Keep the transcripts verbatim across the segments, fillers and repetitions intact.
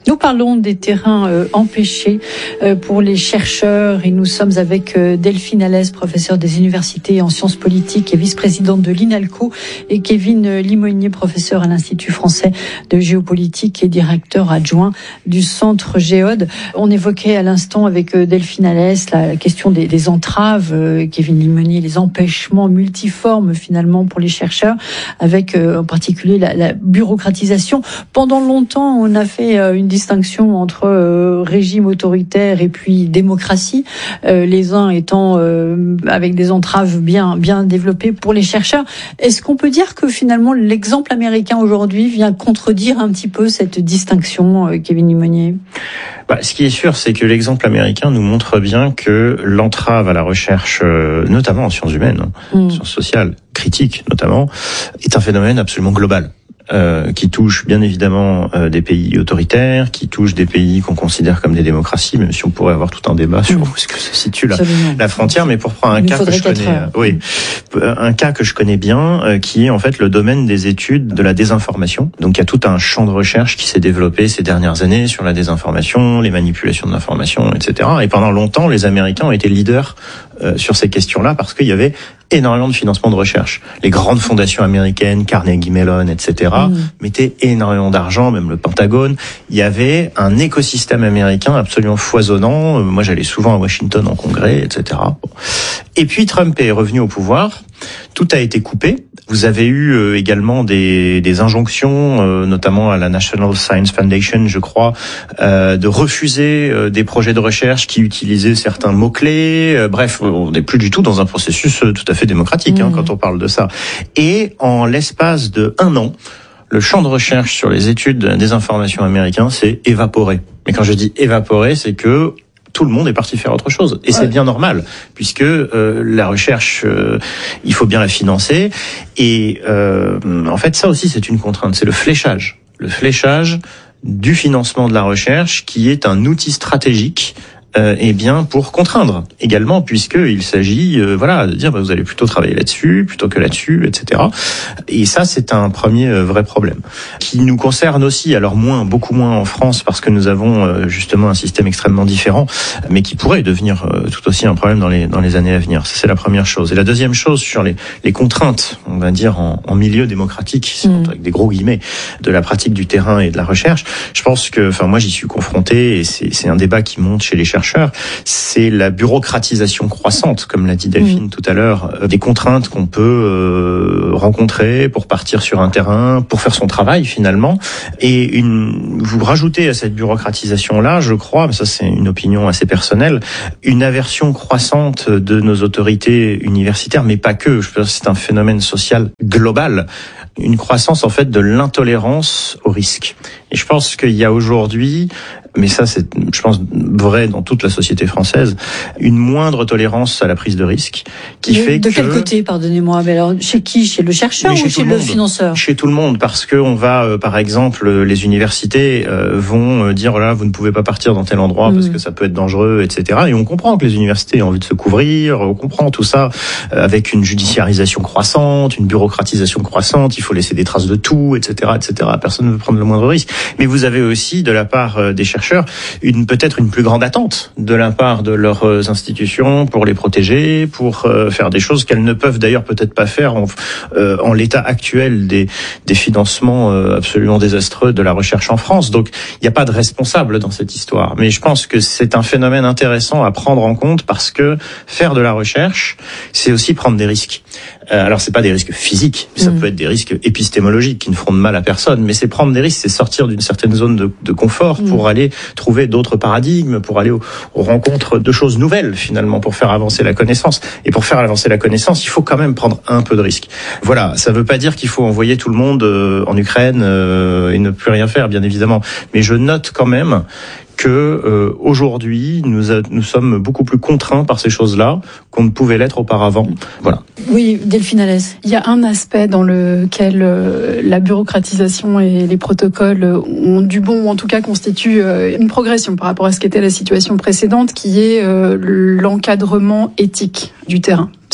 Nous parlons des terrains euh, empêchés euh, pour les chercheurs et nous sommes avec euh, Delphine Alès, professeure des universités en sciences politiques et vice-présidente de l'INALCO, et Kevin Limonier, professeur à l'Institut français de géopolitique et directeur adjoint du Centre Géode. On évoquait à l'instant avec euh, Delphine Alès la question des, des entraves, euh, Kevin Limonier, les empêchements multiformes finalement pour les chercheurs, avec euh, en particulier la, la bureaucratisation. Pendant longtemps, on a fait euh, une distinction entre euh, régime autoritaire et puis démocratie, euh, les uns étant euh, avec des entraves bien bien développées pour les chercheurs. Est-ce qu'on peut dire que finalement l'exemple américain aujourd'hui vient contredire un petit peu cette distinction, euh, Kevin Limonier ? Bah, ce qui est sûr, c'est que l'exemple américain nous montre bien que l'entrave à la recherche, euh, notamment en sciences humaines, mmh. en sciences sociales, critiques notamment, est un phénomène absolument global. Euh, qui touche bien évidemment euh, des pays autoritaires, qui touche des pays qu'on considère comme des démocraties, même si on pourrait avoir tout un débat sur où est-ce que se situe la, la frontière. Mais pour prendre un cas que je connais, euh, oui, un cas que je connais bien, euh, qui est en fait le domaine des études de la désinformation. Donc il y a tout un champ de recherche qui s'est développé ces dernières années sur la désinformation, les manipulations de l'information, et cetera. Et pendant longtemps, les Américains ont été leaders euh, sur ces questions-là parce qu'il y avait énormément de financement de recherche. Les grandes fondations américaines, Carnegie Mellon, et cetera, mmh. mettaient énormément d'argent, même le Pentagone. Il y avait un écosystème américain absolument foisonnant. Moi, j'allais souvent à Washington en congrès, et cetera. Bon. Et puis, Trump est revenu au pouvoir. Tout a été coupé. Vous avez eu euh, également des, des injonctions, euh, notamment à la National Science Foundation, je crois, euh, de refuser euh, des projets de recherche qui utilisaient certains mots-clés. Euh, bref, on n'est plus du tout dans un processus euh, tout à fait démocratique mmh. hein, quand on parle de ça. Et en l'espace de un an, le champ de recherche sur les études de la désinformation américain s'est évaporé. Mais quand je dis évaporé, c'est que tout le monde est parti faire autre chose. Et ouais. c'est bien normal, puisque euh, la recherche, euh, il faut bien la financer. Et euh, en fait, ça aussi, c'est une contrainte. C'est le fléchage. Le fléchage du financement de la recherche, qui est un outil stratégique Euh, eh bien, pour contraindre également, puisqu'il s'agit, euh, voilà, de dire, bah, vous allez plutôt travailler là-dessus, plutôt que là-dessus, et cetera. Et ça, c'est un premier euh, vrai problème, qui nous concerne aussi, alors moins, beaucoup moins en France, parce que nous avons euh, justement un système extrêmement différent, mais qui pourrait devenir euh, tout aussi un problème dans les dans les années à venir. Ça, c'est la première chose. Et la deuxième chose, sur les les contraintes, on va dire en, en milieu démocratique, mmh. avec des gros guillemets, de la pratique du terrain et de la recherche. Je pense que, enfin, moi, j'y suis confronté, et c'est c'est un débat qui monte chez les chercheurs. C'est la bureaucratisation croissante, comme l'a dit Delphine mmh. tout à l'heure, des contraintes qu'on peut euh, rencontrer pour partir sur un terrain, pour faire son travail finalement. Et une, vous rajoutez à cette bureaucratisation-là, je crois, mais ça c'est une opinion assez personnelle, une aversion croissante de nos autorités universitaires, mais pas que. Je pense que c'est un phénomène social global. Une croissance en fait de l'intolérance au risque. Et je pense qu'il y a aujourd'hui, mais ça c'est, je pense, vrai dans toute la société française, une moindre tolérance à la prise de risque, qui de, fait de que... quel côté, pardonnez-moi, mais alors chez qui, chez le chercheur ou chez, chez le, le financeur? Chez tout le monde, parce que on va, euh, par exemple, les universités euh, vont dire oh là, vous ne pouvez pas partir dans tel endroit mmh. parce que ça peut être dangereux, et cetera. Et on comprend que les universités ont envie de se couvrir, on comprend tout ça euh, avec une judiciarisation croissante, une bureaucratisation croissante. Il faut laisser des traces de tout, et cetera, et cetera. Personne ne veut prendre le moindre risque. Mais vous avez aussi, de la part euh, des chercheurs, une peut-être une plus grande attente de la part de leurs institutions pour les protéger, pour euh, faire des choses qu'elles ne peuvent d'ailleurs peut-être pas faire en, euh, en l'état actuel des, des financements euh, absolument désastreux de la recherche en France. Donc il n'y a pas de responsable dans cette histoire. Mais je pense que c'est un phénomène intéressant à prendre en compte parce que faire de la recherche, c'est aussi prendre des risques. Euh, alors c'est pas des risques physiques, mais ça mmh. peut être des risques épistémologiques qui ne feront de mal à personne. Mais c'est prendre des risques, c'est sortir d'une certaine zone de, de confort mmh. pour aller trouver d'autres paradigmes, pour aller aux, aux rencontres de choses nouvelles finalement, pour faire avancer la connaissance. Et pour faire avancer la connaissance, il faut quand même prendre un peu de risques. Voilà, ça veut pas dire qu'il faut envoyer tout le monde euh, en Ukraine euh, et ne plus rien faire, bien évidemment. Mais je note quand même que euh, aujourd'hui nous a, nous sommes beaucoup plus contraints par ces choses-là qu'on ne pouvait l'être auparavant. Voilà. Oui, Delphine Alès. Il y a un aspect dans lequel euh, la bureaucratisation et les protocoles ont du bon, ou en tout cas constituent euh, une progression par rapport à ce qu'était la situation précédente, qui est euh, l'encadrement éthique du terrain.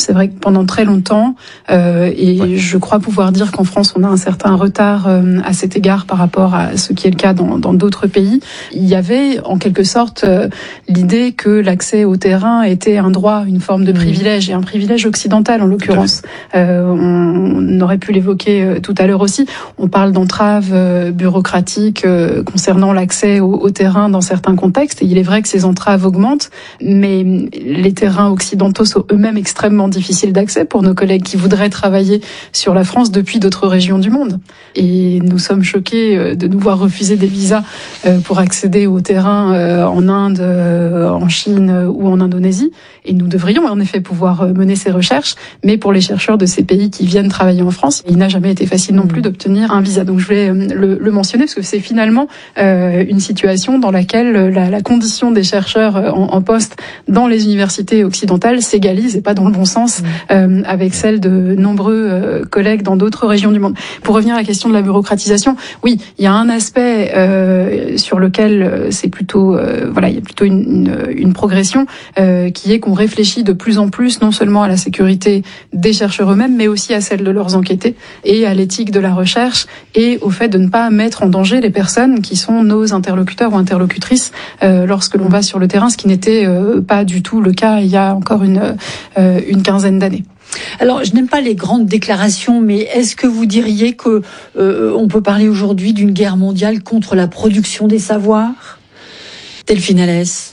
C'est vrai que pendant très longtemps, euh, et ouais. je crois pouvoir dire qu'en France, on a un certain retard euh, à cet égard par rapport à ce qui est le cas dans, dans d'autres pays. Il y avait en quelque sorte euh, l'idée que l'accès au terrain était un droit, une forme de privilège, et un privilège occidental en l'occurrence. Euh, on, on aurait pu l'évoquer euh, tout à l'heure aussi. On parle d'entraves euh, bureaucratiques euh, concernant l'accès au, au terrain dans certains contextes, et il est vrai que ces entraves augmentent, mais les terrains occidentaux sont eux-mêmes extrêmement difficiles d'accès pour nos collègues qui voudraient travailler sur la France depuis d'autres régions du monde. Et nous sommes choqués de nous voir refuser des visas pour accéder au terrain en Inde, en Chine ou en Indonésie. Et nous devrions en effet pouvoir mener ces recherches, mais pour les chercheurs de ces pays qui viennent travailler en France, il n'a jamais été facile non plus d'obtenir un visa. Donc je voulais le, le mentionner parce que c'est finalement euh, une situation dans laquelle la, la condition des chercheurs en, en poste dans les universités occidentales s'égalise, et pas dans le bon sens, euh, avec celle de nombreux euh, collègues dans d'autres régions du monde. Pour revenir à la question de la bureaucratisation, oui, il y a un aspect euh, sur lequel c'est plutôt, euh, voilà, il y a plutôt une, une, une progression euh, qui est qu'on réfléchit de plus en plus non seulement à la sécurité des chercheurs eux-mêmes, mais aussi à celle de leurs enquêtés et à l'éthique de la recherche et au fait de ne pas mettre en danger les personnes qui sont nos interlocuteurs ou interlocutrices euh, lorsque l'on va sur le terrain, ce qui n'était euh, pas du tout le cas il y a encore une, euh, une quinzaine d'années. Alors, je n'aime pas les grandes déclarations, mais est-ce que vous diriez que euh, on peut parler aujourd'hui d'une guerre mondiale contre la production des savoirs ? Delphine Alès.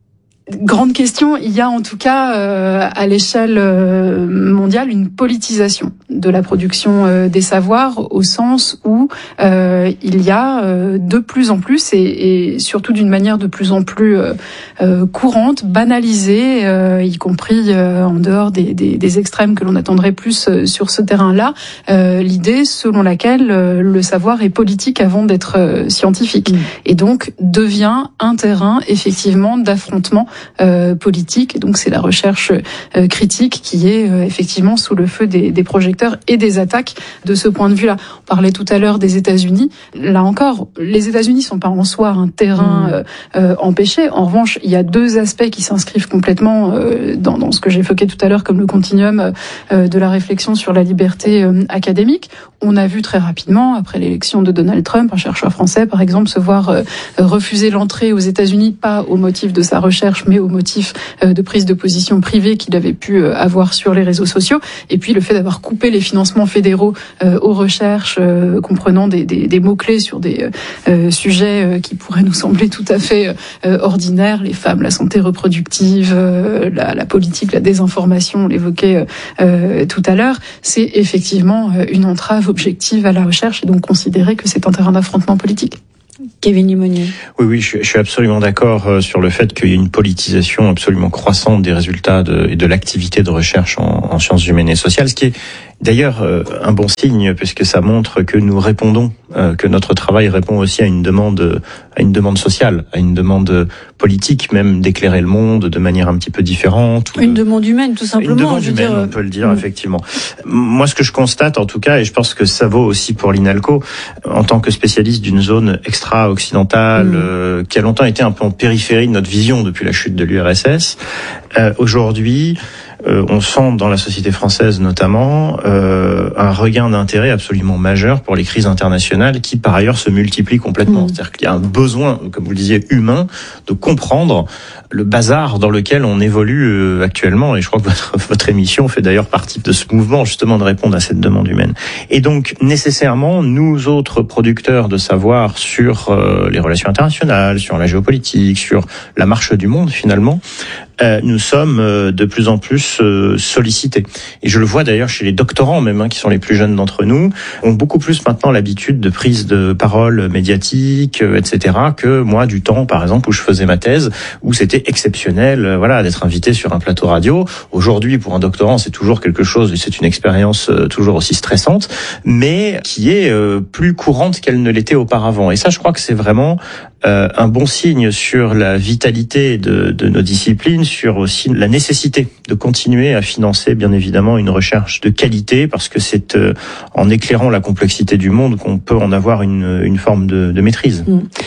Grande question. Il y a en tout cas euh, à l'échelle euh, mondiale une politisation de la production euh, des savoirs, au sens où euh, il y a euh, de plus en plus et, et surtout d'une manière de plus en plus euh, euh, courante, banalisée, euh, y compris euh, en dehors des, des, des extrêmes que l'on attendrait plus euh, sur ce terrain-là, euh, l'idée selon laquelle euh, le savoir est politique avant d'être euh, scientifique, mmh. et donc devient un terrain effectivement d'affrontement Euh, politique. Donc c'est la recherche euh, critique qui est euh, effectivement sous le feu des, des projecteurs et des attaques de ce point de vue-là. On parlait tout à l'heure des États-Unis. Là encore, les États-Unis sont pas en soi un terrain euh, euh, empêché. En revanche, il y a deux aspects qui s'inscrivent complètement euh, dans, dans ce que j'évoquais tout à l'heure comme le continuum euh, de la réflexion sur la liberté euh, académique. On a vu très rapidement, après l'élection de Donald Trump, un chercheur français, par exemple, se voir euh, refuser l'entrée aux États-Unis, pas au motif de sa recherche, mais au motif euh, de prise de position privée qu'il avait pu euh, avoir sur les réseaux sociaux. Et puis le fait d'avoir coupé les financements fédéraux euh, aux recherches, euh, comprenant des, des, des mots-clés sur des euh, sujets euh, qui pourraient nous sembler tout à fait euh, ordinaires, les femmes, la santé reproductive, euh, la, la politique, la désinformation, on l'évoquait euh, tout à l'heure. C'est effectivement euh, une entrave objective à la recherche et donc considérer que c'est un terrain d'affrontement politique. Kevin Limonier. Oui, oui, je, je suis absolument d'accord sur le fait qu'il y a une politisation absolument croissante des résultats de, et de l'activité de recherche en, en sciences humaines et sociales, ce qui est d'ailleurs un bon signe puisque ça montre que nous répondons, que notre travail répond aussi à une demande, à une demande sociale, à une demande politique, même d'éclairer le monde de manière un petit peu différente. Une de... demande humaine, tout simplement. Une demande je humaine, dire... on peut le dire, mmh. effectivement. Moi, ce que je constate, en tout cas, et je pense que ça vaut aussi pour l'INALCO, en tant que spécialiste d'une zone extra-occidentale, mmh. euh, qui a longtemps été un peu en périphérie de notre vision depuis la chute de l'U R S S, euh, aujourd'hui, Euh, on sent dans la société française notamment euh, un regain d'intérêt absolument majeur pour les crises internationales qui par ailleurs se multiplient complètement. Mmh. C'est-à-dire qu'il y a un besoin, comme vous le disiez, humain de comprendre le bazar dans lequel on évolue euh, actuellement. Et je crois que votre, votre émission fait d'ailleurs partie de ce mouvement justement de répondre à cette demande humaine. Et donc nécessairement, nous autres producteurs de savoir sur euh, les relations internationales, sur la géopolitique, sur la marche du monde finalement, Euh, nous sommes euh, de plus en plus euh, sollicités. Et je le vois d'ailleurs chez les doctorants même, hein, qui sont les plus jeunes d'entre nous, ont beaucoup plus maintenant l'habitude de prise de parole médiatique, euh, et cetera, que moi du temps, par exemple, où je faisais ma thèse, où c'était exceptionnel, euh, voilà, d'être invité sur un plateau radio. Aujourd'hui, pour un doctorant, c'est toujours quelque chose, et c'est une expérience euh, toujours aussi stressante, mais qui est euh, plus courante qu'elle ne l'était auparavant. Et ça, je crois que c'est vraiment euh, un bon signe sur la vitalité de, de nos disciplines, sur aussi la nécessité de continuer à financer bien évidemment une recherche de qualité, parce que c'est euh, en éclairant la complexité du monde qu'on peut en avoir une, une forme de, de maîtrise.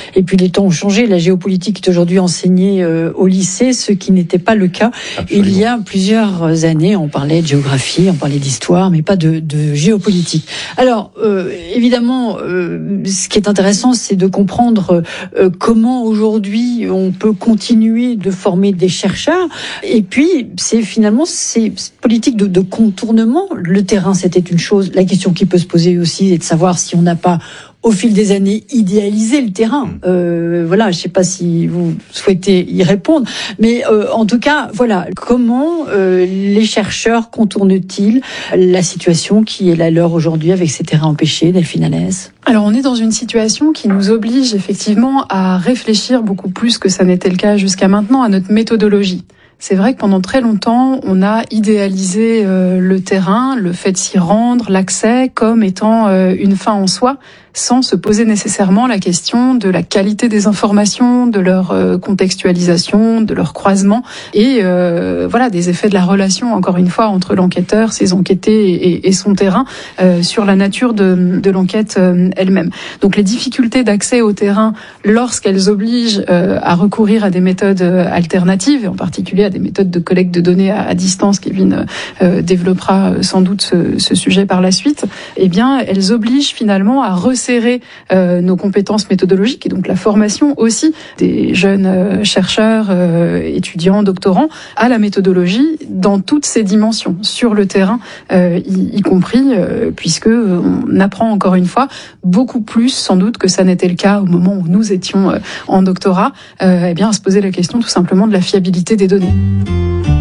Et puis les temps ont changé. La géopolitique est aujourd'hui enseignée euh, au lycée, ce qui n'était pas le cas Absolument. Il y a plusieurs années. On parlait de géographie, on parlait d'histoire, mais pas de, de géopolitique. Alors, euh, évidemment, euh, ce qui est intéressant, c'est de comprendre euh, comment aujourd'hui on peut continuer de former des chercheurs. Et puis, c'est finalement ces politiques de, de contournement. Le terrain, c'était une chose. La question qui peut se poser aussi est de savoir si on n'a pas au fil des années, idéaliser le terrain. Euh, voilà, je ne sais pas si vous souhaitez y répondre, mais euh, en tout cas, voilà, comment euh, les chercheurs contournent-ils la situation qui est la leur aujourd'hui avec ces terrains empêchés, Delphine Allès ? Alors, on est dans une situation qui nous oblige effectivement à réfléchir beaucoup plus que ça n'était le cas jusqu'à maintenant à notre méthodologie. C'est vrai que pendant très longtemps, on a idéalisé euh, le terrain, le fait de s'y rendre, l'accès comme étant euh, une fin en soi, sans se poser nécessairement la question de la qualité des informations, de leur euh, contextualisation, de leur croisement et euh, voilà des effets de la relation, encore une fois, entre l'enquêteur, ses enquêtés et, et son terrain euh, sur la nature de, de l'enquête euh, elle-même. Donc les difficultés d'accès au terrain lorsqu'elles obligent euh, à recourir à des méthodes alternatives, et en particulier à des méthodes de collecte de données à, à distance, Kevin euh, développera sans doute ce, ce sujet par la suite, eh bien elles obligent finalement à resserrer Euh, nos compétences méthodologiques et donc la formation aussi des jeunes euh, chercheurs, euh, étudiants, doctorants à la méthodologie dans toutes ses dimensions sur le terrain, euh, y, y compris euh, puisque on apprend encore une fois beaucoup plus sans doute que ça n'était le cas au moment où nous étions euh, en doctorat, euh, eh bien à se poser la question tout simplement de la fiabilité des données.